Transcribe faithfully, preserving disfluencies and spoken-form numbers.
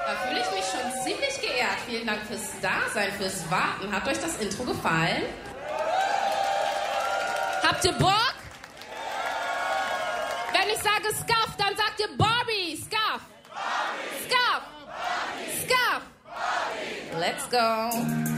Da fühle ich mich schon ziemlich geehrt. Vielen Dank fürs Dasein, fürs Warten. Hat euch das Intro gefallen? Habt ihr Bock? Wenn ich sage Scuff, dann sagt ihr Barbie. Scuff. Scuff. Scuff. Let's go.